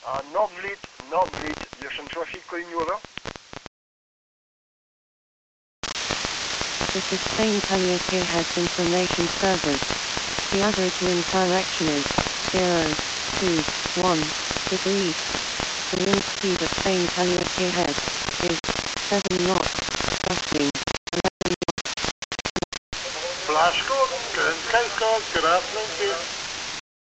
Nordlit, there's some traffic calling you over. This is Spain Caliente has information service. The average wind direction is 021 degrees. The wind speed at Spain Caliente head is 7 knots, gusting 11 knots. Blasco, good afternoon, kid.